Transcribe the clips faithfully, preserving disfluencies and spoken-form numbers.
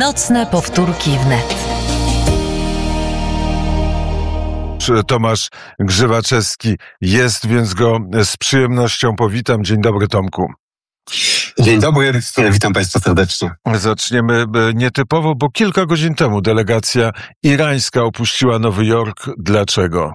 Nocne powtórki wnet. Tomasz Grzywaczewski jest, więc go z przyjemnością powitam. Dzień dobry, Tomku. Dzień dobry, witam Państwa serdecznie. Zaczniemy nietypowo, bo kilka godzin temu delegacja irańska opuściła Nowy Jork. Dlaczego?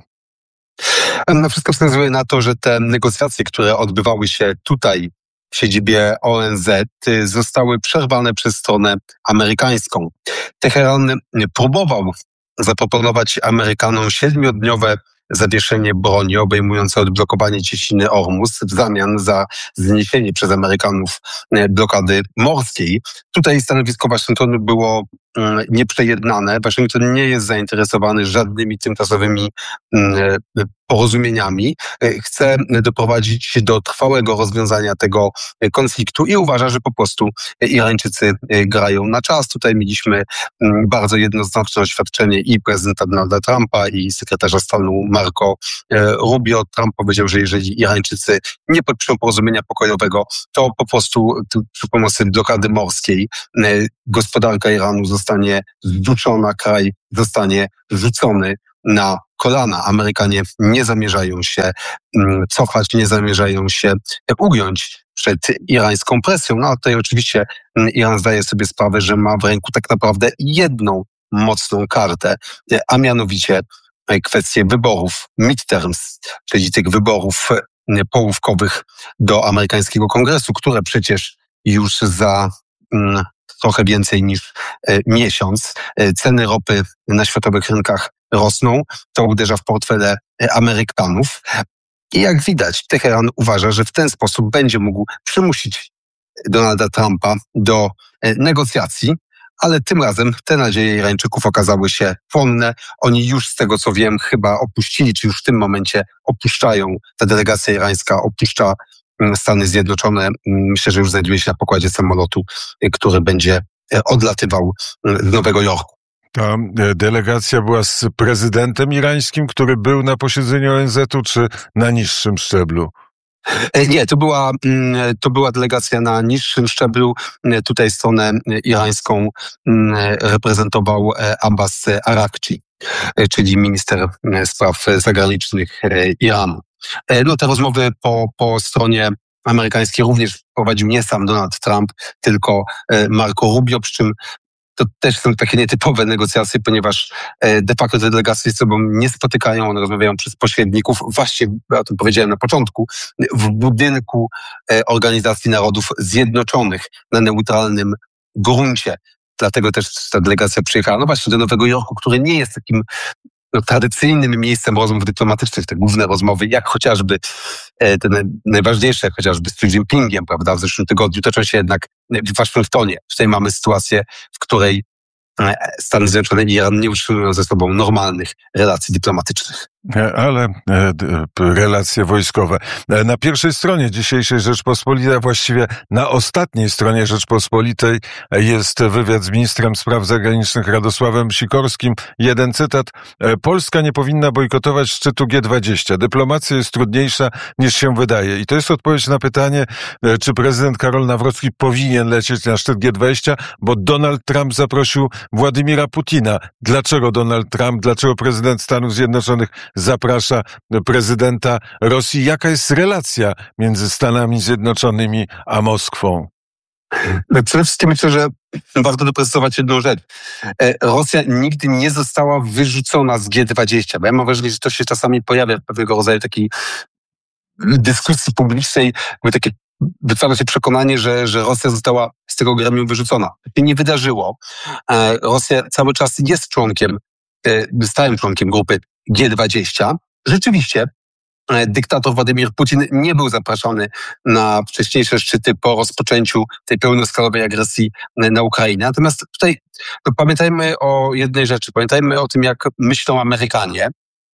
No wszystko wskazuje na to, że te negocjacje, które odbywały się tutaj w siedzibie O N Z, zostały przerwane przez stronę amerykańską. Teheran próbował zaproponować Amerykanom siedmiodniowe zawieszenie broni obejmujące odblokowanie cieśniny Ormus w zamian za zniesienie przez Amerykanów blokady morskiej. Tutaj stanowisko Waszyngtonu było nieprzejednane. Waszyngton nie jest zainteresowany żadnymi tymczasowymi porozumieniami. Chce doprowadzić do trwałego rozwiązania tego konfliktu i uważa, że po prostu Irańczycy grają na czas. Tutaj mieliśmy bardzo jednoznaczne oświadczenie i prezydenta Donalda Trumpa, i sekretarza stanu Marco Rubio. Trump powiedział, że jeżeli Irańczycy nie podpiszą porozumienia pokojowego, to po prostu przy pomocy blokady morskiej gospodarka Iranu zostanie zduszona, kraj zostanie rzucony na kolana. Amerykanie nie zamierzają się cofać, nie zamierzają się ugiąć przed irańską presją. No a tutaj oczywiście Iran zdaje sobie sprawę, że ma w ręku tak naprawdę jedną mocną kartę, a mianowicie kwestię wyborów midterms, czyli tych wyborów połówkowych do amerykańskiego kongresu, które przecież już za mm, trochę więcej niż e, miesiąc. E, ceny ropy na światowych rynkach rosną. To uderza w portfele Amerykanów. I jak widać, Teheran uważa, że w ten sposób będzie mógł przymusić Donalda Trumpa do e, negocjacji, ale tym razem te nadzieje Irańczyków okazały się płonne. Oni już z tego, co wiem, chyba opuścili, czy już w tym momencie opuszczają, ta delegacja irańska opuszcza Stany Zjednoczone. Myślę, że już znajduje się na pokładzie samolotu, który będzie odlatywał z Nowego Jorku. Ta delegacja była z prezydentem irańskim, który był na posiedzeniu O N Z-u, czy na niższym szczeblu? Nie, to była, to była delegacja na niższym szczeblu. Tutaj stronę irańską reprezentował Abbas Araghchi, czyli minister spraw zagranicznych Iranu. No te rozmowy po, po stronie amerykańskiej również prowadził nie sam Donald Trump, tylko Marco Rubio, przy czym to też są takie nietypowe negocjacje, ponieważ de facto te delegacje ze sobą nie spotykają, one rozmawiają przez pośredników. Właśnie, ja o tym powiedziałem na początku, w budynku Organizacji Narodów Zjednoczonych na neutralnym gruncie. Dlatego też ta delegacja przyjechała no właśnie do Nowego Jorku, który nie jest takim no, tradycyjnym miejscem rozmów dyplomatycznych, te główne rozmowy, jak chociażby te najważniejsze, chociażby z Xi Jinpingiem, prawda, w zeszłym tygodniu toczą się jednak w Waszyngtonie. Tutaj mamy sytuację, w której Stany Zjednoczone i Iran nie utrzymują ze sobą normalnych relacji dyplomatycznych. Ale relacje wojskowe. Na pierwszej stronie dzisiejszej Rzeczpospolitej, właściwie na ostatniej stronie Rzeczpospolitej jest wywiad z ministrem spraw zagranicznych Radosławem Sikorskim. Jeden cytat. Polska nie powinna bojkotować szczytu G dwadzieścia. Dyplomacja jest trudniejsza niż się wydaje. I to jest odpowiedź na pytanie, czy prezydent Karol Nawrocki powinien lecieć na szczyt G dwadzieścia, bo Donald Trump zaprosił Władimira Putina. Dlaczego Donald Trump, dlaczego prezydent Stanów Zjednoczonych zaprasza prezydenta Rosji? Jaka jest relacja między Stanami Zjednoczonymi a Moskwą? Przede wszystkim myślę, że warto doprecyzować jedną rzecz. Rosja nigdy nie została wyrzucona z G dwadzieścia, bo ja mam wrażenie, że to się czasami pojawia w pewnego rodzaju takiej dyskusji publicznej, jakby takie wytwarza się przekonanie, że, że Rosja została z tego gremium wyrzucona. To się nie wydarzyło. Rosja cały czas jest członkiem, stałym członkiem grupy G dwadzieścia. Rzeczywiście dyktator Władimir Putin nie był zapraszany na wcześniejsze szczyty po rozpoczęciu tej pełnoskalowej agresji na Ukrainę. Natomiast tutaj no, pamiętajmy o jednej rzeczy. Pamiętajmy o tym, jak myślą Amerykanie.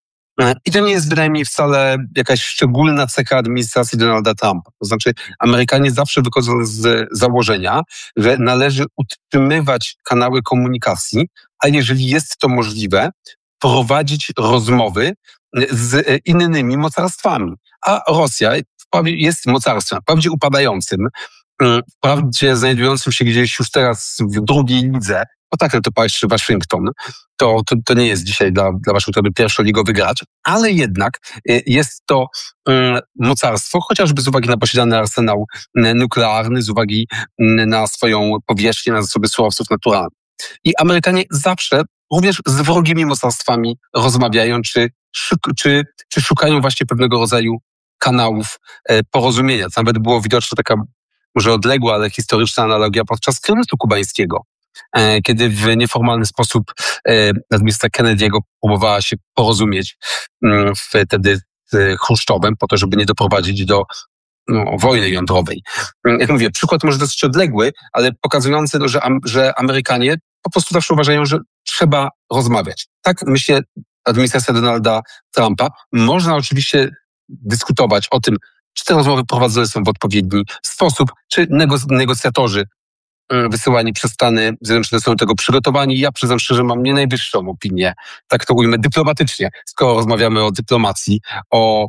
I to nie jest bynajmniej wcale jakaś szczególna cecha administracji Donalda Trumpa. To znaczy Amerykanie zawsze wychodzą z założenia, że należy utrzymywać kanały komunikacji, a jeżeli jest to możliwe, prowadzić rozmowy z innymi mocarstwami. A Rosja jest mocarstwem, wprawdzie upadającym, wprawdzie znajdującym się gdzieś już teraz w drugiej lidze potrafią to paść Waszyngton. To, to, to nie jest dzisiaj dla, dla Waszyngtonu pierwszoligowy gracz, ale jednak jest to um, mocarstwo, chociażby z uwagi na posiadany arsenał nuklearny, z uwagi na swoją powierzchnię, na zasoby surowców naturalnych. I Amerykanie zawsze również z wrogimi mocarstwami rozmawiają, czy, czy, czy szukają właśnie pewnego rodzaju kanałów e, porozumienia. To nawet było widoczne taka może odległa, ale historyczna analogia podczas kryzysu kubańskiego, e, kiedy w nieformalny sposób e, administracja Kennedy'ego próbowała się porozumieć m, wtedy z Chruszczowem po to, żeby nie doprowadzić do no, wojny jądrowej. Jak mówię, przykład może dosyć odległy, ale pokazujący, no, że, że Amerykanie po prostu zawsze uważają, że trzeba rozmawiać. Tak myślę administracja Donalda Trumpa. Można oczywiście dyskutować o tym, czy te rozmowy prowadzone są w odpowiedni sposób, czy negoc- negocjatorzy wysyłani przez Stany Zjednoczone są do tego przygotowani. Ja przyznam szczerze, mam nie najwyższą opinię, tak to ujmę dyplomatycznie, skoro rozmawiamy o dyplomacji, o,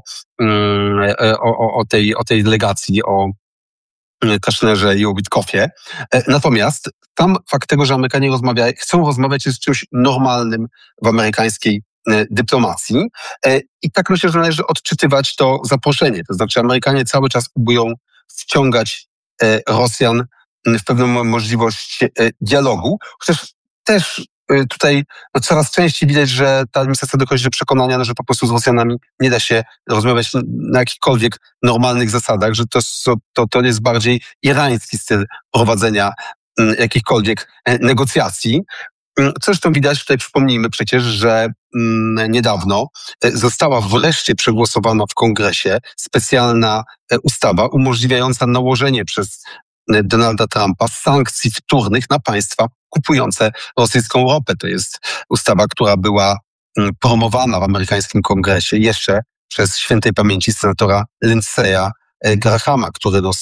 o, o, tej, o tej delegacji, o Kushnerze i o Witkoffie. Natomiast tam fakt tego, że Amerykanie rozmawiają, chcą rozmawiać, jest czymś normalnym w amerykańskiej dyplomacji. I tak myślę, że należy odczytywać to zaproszenie. To znaczy Amerykanie cały czas próbują wciągać Rosjan w pewną możliwość dialogu. Chociaż też tutaj no, coraz częściej widać, że ta administracja dochodzi do przekonania, no, że po prostu z Rosjanami nie da się rozmawiać na jakichkolwiek normalnych zasadach, że to, to, to jest bardziej irański styl prowadzenia jakichkolwiek negocjacji. Zresztą widać, tutaj przypomnijmy przecież, że mm, niedawno została wreszcie przegłosowana w Kongresie specjalna ustawa umożliwiająca nałożenie przez Donalda Trumpa sankcji wtórnych na państwa kupujące rosyjską ropę. To jest ustawa, która była promowana w amerykańskim Kongresie jeszcze przez świętej pamięci senatora Lindsey'a Grahama, który no,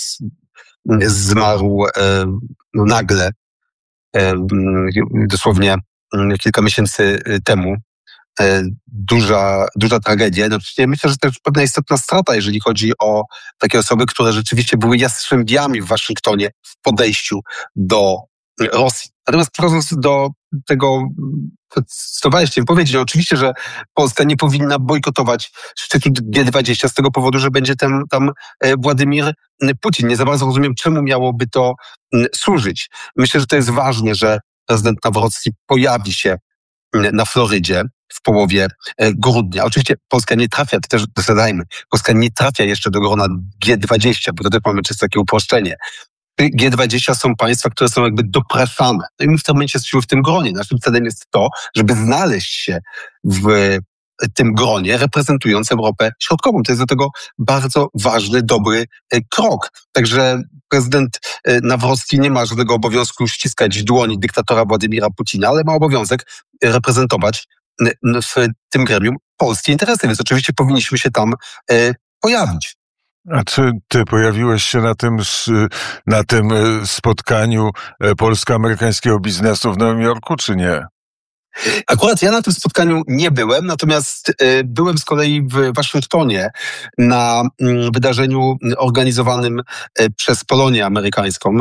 zmarł e, no, nagle, e, dosłownie kilka miesięcy temu. E, duża, duża tragedia. No, myślę, że to jest pewna istotna strata, jeżeli chodzi o takie osoby, które rzeczywiście były jastrzębiami w Waszyngtonie w podejściu do Rosji. Natomiast wchodząc do tego, co chciałem powiedzieć, no oczywiście, że Polska nie powinna bojkotować szczytu G dwadzieścia z tego powodu, że będzie tam, tam Władimir Putin. Nie za bardzo rozumiem, czemu miałoby to służyć. Myślę, że to jest ważne, że prezydent Nawrocki pojawi się na Florydzie w połowie grudnia. Oczywiście Polska nie trafia, to też dodajmy, Polska nie trafia jeszcze do grona G dwadzieścia, bo to też mamy czysto takie uproszczenie. G dwadzieścia są państwa, które są jakby dopraszane. No i my w tym momencie jesteśmy w tym gronie. Naszym celem jest to, żeby znaleźć się w tym gronie reprezentując Europę Środkową. To jest do tego bardzo ważny, dobry krok. Także prezydent Nawrocki nie ma żadnego obowiązku ściskać dłoni dyktatora Władimira Putina, ale ma obowiązek reprezentować w tym gremium polskie interesy, więc oczywiście powinniśmy się tam pojawić. A czy ty pojawiłeś się na tym, na tym spotkaniu polsko-amerykańskiego biznesu w Nowym Jorku, czy nie? Akurat ja na tym spotkaniu nie byłem, natomiast byłem z kolei w Waszyngtonie na wydarzeniu organizowanym przez Polonię amerykańską,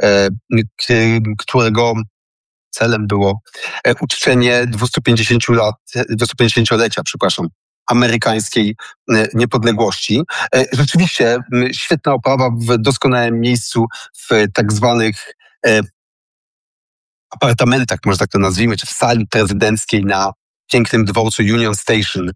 którego celem było uczczenie dwustupięćdziesięciolecia, przepraszam, amerykańskiej niepodległości. Rzeczywiście świetna oprawa w doskonałym miejscu, w tak zwanych apartamentach, może tak to nazwijmy, czy w sali prezydenckiej na pięknym dworcu Union Station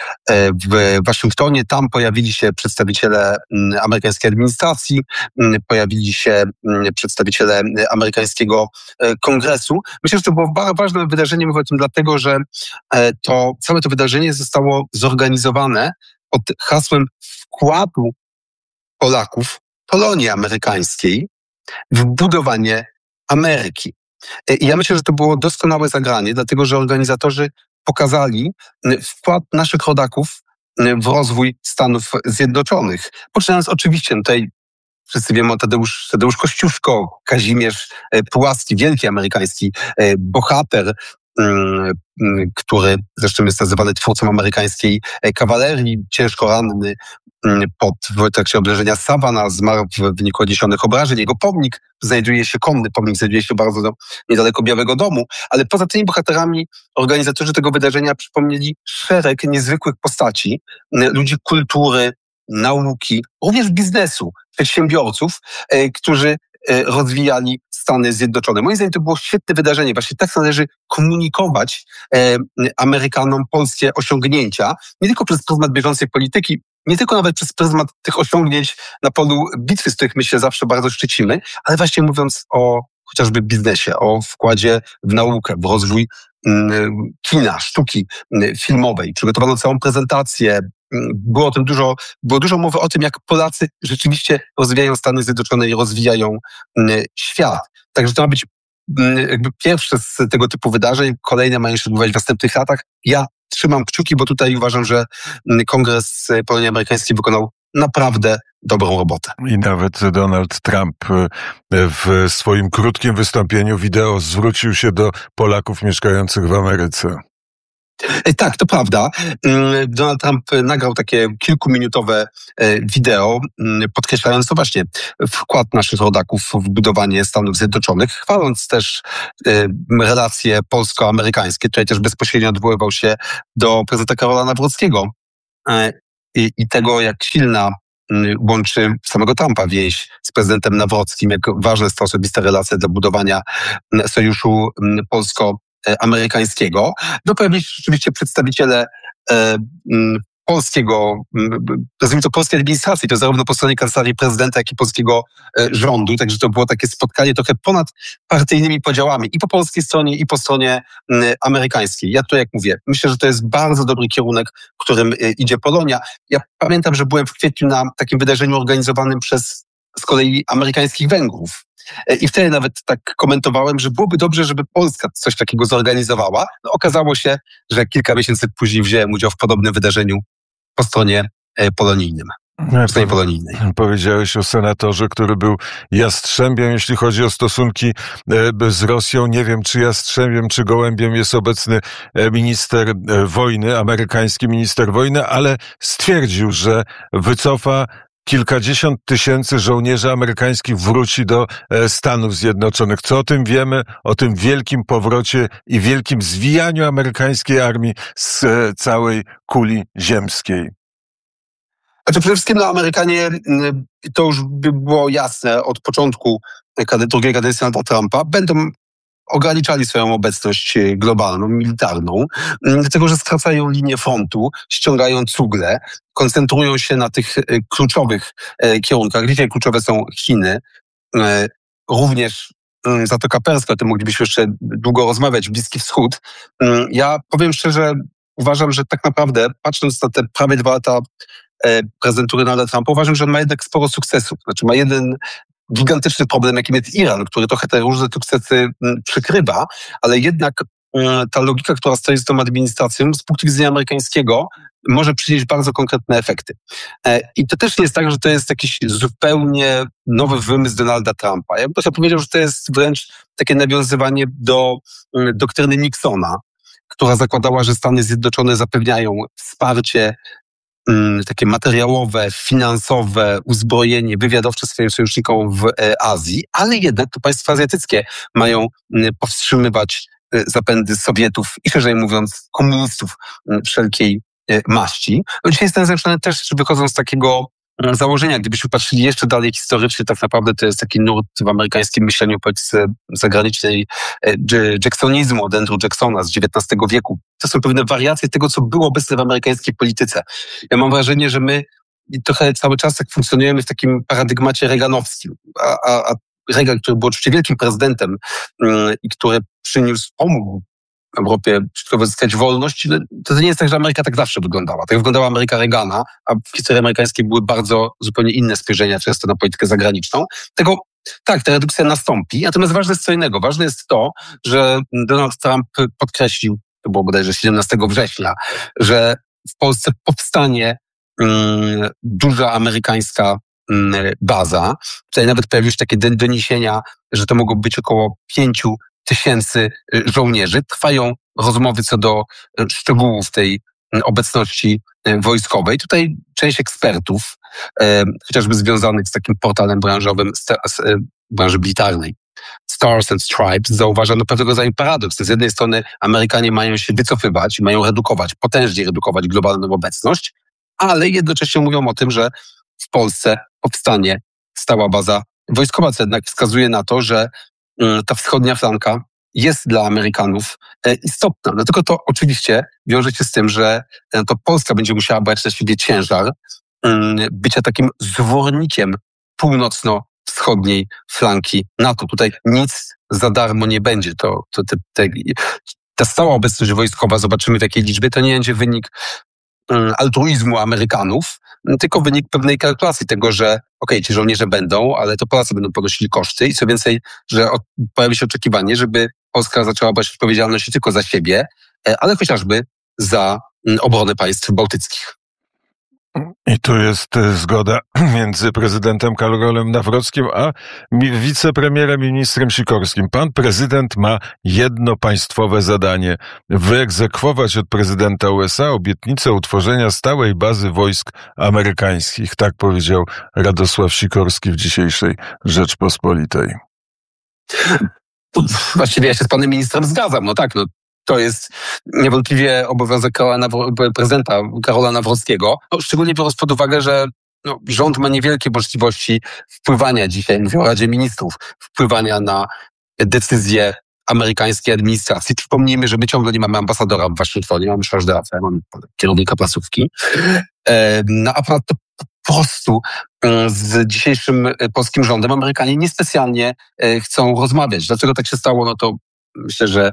w Waszyngtonie. Tam pojawili się przedstawiciele amerykańskiej administracji, pojawili się przedstawiciele amerykańskiego kongresu. Myślę, że to było bardzo ważne wydarzenie, mówię o tym dlatego, że to całe to wydarzenie zostało zorganizowane pod hasłem wkładu Polaków Polonii amerykańskiej w budowanie Ameryki. I ja myślę, że to było doskonałe zagranie, dlatego że organizatorzy pokazali wkład naszych rodaków w rozwój Stanów Zjednoczonych. Poczynając oczywiście, tutaj wszyscy wiemy o Tadeusz, Tadeusz Kościuszko, Kazimierz Pułaski, wielki amerykański bohater, który zresztą jest nazywany twórcą amerykańskiej kawalerii, ciężko ranny pod, w trakcie oblężenia Savannah, zmarł w wyniku odniesionych obrażeń. Jego pomnik znajduje się, konny pomnik znajduje się bardzo do, niedaleko Białego Domu, ale poza tymi bohaterami organizatorzy tego wydarzenia przypomnieli szereg niezwykłych postaci, ludzi kultury, nauki, również biznesu, przedsiębiorców, e, którzy e, rozwijali Stany Zjednoczone. Moim zdaniem to było świetne wydarzenie. Właśnie tak należy komunikować e, Amerykanom polskie osiągnięcia, nie tylko przez pryzmat bieżącej polityki, nie tylko nawet przez pryzmat tych osiągnięć na polu bitwy, z których my się zawsze bardzo szczycimy, ale właśnie mówiąc o chociażby biznesie, o wkładzie w naukę, w rozwój mm, kina, sztuki mm, filmowej. Przygotowano całą prezentację. Było o tym dużo, było dużo mowy o tym, jak Polacy rzeczywiście rozwijają Stany Zjednoczone i rozwijają mm, świat. Także to ma być mm, jakby pierwsze z tego typu wydarzeń. Kolejne mają się odbywać w następnych latach. Ja trzymam kciuki, bo tutaj uważam, że Kongres Polonii Amerykańskiej wykonał naprawdę dobrą robotę. I nawet Donald Trump w swoim krótkim wystąpieniu wideo zwrócił się do Polaków mieszkających w Ameryce. Tak, to prawda. Donald Trump nagrał takie kilkuminutowe wideo, podkreślając to właśnie wkład naszych rodaków w budowanie Stanów Zjednoczonych, chwaląc też relacje polsko-amerykańskie. Tutaj też bezpośrednio odwoływał się do prezydenta Karola Nawrockiego i, i tego, jak silna łączy samego Trumpa więź z prezydentem Nawrockim, jak ważne jest to osobiste relacje dla budowania sojuszu polsko-amerykańskiego. No pojawi się rzeczywiście przedstawiciele e, m, polskiego, nazwijmy to polskiej administracji, to zarówno po stronie kancelarii prezydenta, jak i polskiego e, rządu, także to było takie spotkanie trochę ponad partyjnymi podziałami i po polskiej stronie, i po stronie m, amerykańskiej. Ja to jak mówię, myślę, że to jest bardzo dobry kierunek, w którym e, idzie Polonia. Ja pamiętam, że byłem w kwietniu na takim wydarzeniu organizowanym przez z kolei amerykańskich Węgrów. I wtedy nawet tak komentowałem, że byłoby dobrze, żeby Polska coś takiego zorganizowała. No, okazało się, że kilka miesięcy później wziąłem udział w podobnym wydarzeniu po stronie polonijnym. Po stronie polonijnej. Powiedziałeś o senatorze, który był jastrzębiem, jeśli chodzi o stosunki z Rosją. Nie wiem, czy jastrzębiem, czy gołębiem jest obecny minister wojny, amerykański minister wojny, ale stwierdził, że wycofa kilkadziesiąt tysięcy żołnierzy amerykańskich, wróci do Stanów Zjednoczonych. Co o tym wiemy? O tym wielkim powrocie i wielkim zwijaniu amerykańskiej armii z całej kuli ziemskiej. Znaczy przede wszystkim no, Amerykanie, to już by było jasne od początku drugiej kadencji Donalda Trumpa, będą ograniczali swoją obecność globalną, militarną, dlatego że skracają linię frontu, ściągają cugle, koncentrują się na tych kluczowych kierunkach. Dzisiaj kluczowe są Chiny, również Zatoka Perska, o tym moglibyśmy jeszcze długo rozmawiać, Bliski Wschód. Ja powiem szczerze, uważam, że tak naprawdę, patrząc na te prawie dwa lata prezydentury Donalda Trumpa, uważam, że on ma jednak sporo sukcesów. Znaczy ma jeden gigantyczny problem, jakim jest Iran, który trochę te różne sukcesy przykrywa, ale jednak ta logika, która stoi z tą administracją, z punktu widzenia amerykańskiego, może przynieść bardzo konkretne efekty. I to też nie jest tak, że to jest jakiś zupełnie nowy wymysł Donalda Trumpa. Ja bym to powiedział, że to jest wręcz takie nawiązywanie do doktryny Nixona, która zakładała, że Stany Zjednoczone zapewniają wsparcie takie materiałowe, finansowe, uzbrojenie wywiadowcze swoim sojusznikom w Azji, ale jednak to państwa azjatyckie mają powstrzymywać zapędy Sowietów i szerzej mówiąc komunistów wszelkiej maści. No dzisiaj Stany Zjednoczone też wychodzą z takiego założenia, gdybyśmy patrzyli jeszcze dalej historycznie, tak naprawdę to jest taki nurt w amerykańskim myśleniu polityce zagranicznej jacksonizmu od Andrew Jacksona z dziewiętnastego wieku. To są pewne wariacje tego, co było obecne w amerykańskiej polityce. Ja mam wrażenie, że my trochę cały czas tak funkcjonujemy w takim paradygmacie reaganowskim, a, a, a Reagan, który był oczywiście wielkim prezydentem yy, i który przyniósł, pomógł Europie szybko zyskać wolność, to nie jest tak, że Ameryka tak zawsze wyglądała. Tak wyglądała Ameryka Reagana, a w historii amerykańskiej były bardzo zupełnie inne spojrzenia często na politykę zagraniczną. Tego, tak, ta redukcja nastąpi, natomiast ważne jest co innego. Ważne jest to, że Donald Trump podkreślił, to było bodajże siedemnastego września, że w Polsce powstanie um, duża amerykańska um, baza. Tutaj nawet pojawiły się takie doniesienia, że to mogło być około pięciu tysięcy żołnierzy. Trwają rozmowy co do szczegółów tej obecności wojskowej. Tutaj część ekspertów, chociażby związanych z takim portalem branżowym, z branży militarnej, Stars and Stripes, zauważa no pewnego rodzaju paradoks. Z jednej strony Amerykanie mają się wycofywać, mają redukować, potężnie redukować globalną obecność, ale jednocześnie mówią o tym, że w Polsce powstanie stała baza wojskowa, co jednak wskazuje na to, że ta wschodnia flanka jest dla Amerykanów istotna. No tylko to oczywiście wiąże się z tym, że to Polska będzie musiała brać na siebie ciężar bycia takim zwornikiem północno-wschodniej flanki NATO. Tutaj nic za darmo nie będzie. To, to te, te, ta stała obecność wojskowa, zobaczymy w jakiej liczbie, to nie będzie wynik altruizmu Amerykanów, tylko wynik pewnej kalkulacji tego, że okej, okay, ci żołnierze będą, ale to Polacy będą ponosili koszty i co więcej, że od, pojawi się oczekiwanie, żeby Polska zaczęła brać odpowiedzialność nie tylko za siebie, ale chociażby za obronę państw bałtyckich. I tu jest zgoda między prezydentem Karolem Nawrockim a wicepremierem i ministrem Sikorskim. Pan prezydent ma jedno państwowe zadanie: wyegzekwować od prezydenta U S A obietnicę utworzenia stałej bazy wojsk amerykańskich. Tak powiedział Radosław Sikorski w dzisiejszej Rzeczpospolitej. Właściwie ja się z panem ministrem zgadzam. No tak, no. To jest niewątpliwie obowiązek Karola Nawro- prezydenta Karola Nawrockiego, no, szczególnie biorąc pod uwagę, że no, rząd ma niewielkie możliwości wpływania dzisiaj, mówię o Radzie Ministrów, wpływania na decyzje amerykańskiej administracji. Przypomnijmy, że my ciągle nie mamy ambasadora w Waszyngtonie, mamy chargé d'affaires, mamy kierownika placówki, no, a ponadto po prostu z dzisiejszym polskim rządem Amerykanie niespecjalnie chcą rozmawiać. Dlaczego tak się stało? No to myślę, że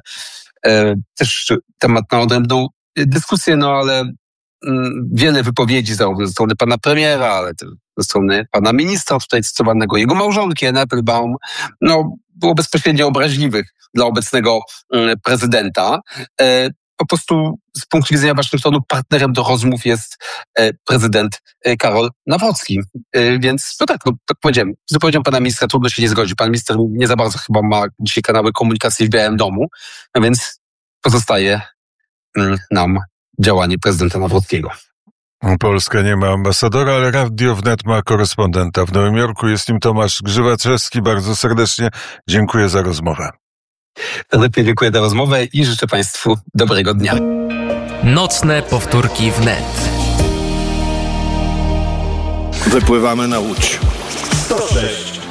też temat na odrębną dyskusję, no ale wiele wypowiedzi zarówno ze strony pana premiera, ale też ze strony pana ministra tutaj cytowanego, jego małżonki, Anny Applebaum, no było bezpośrednio obraźliwych dla obecnego prezydenta. Po prostu z punktu widzenia Waszyngtonu partnerem do rozmów jest prezydent Karol Nawrocki. Więc no tak, no, tak powiedziałem, z wypowiedzią pana ministra trudno się nie zgodzić. Pan minister nie za bardzo chyba ma dzisiaj kanały komunikacji w Białym Domu, no więc pozostaje nam działanie prezydenta Nawrockiego. Polska nie ma ambasadora, ale Radio Wnet ma korespondenta w Nowym Jorku. Jest nim Tomasz Grzywaczewski. Bardzo serdecznie dziękuję za rozmowę. Lepiej dziękuję za rozmowę i życzę Państwu dobrego dnia. Nocne powtórki wnet. Wypływamy na łódź. sto sześć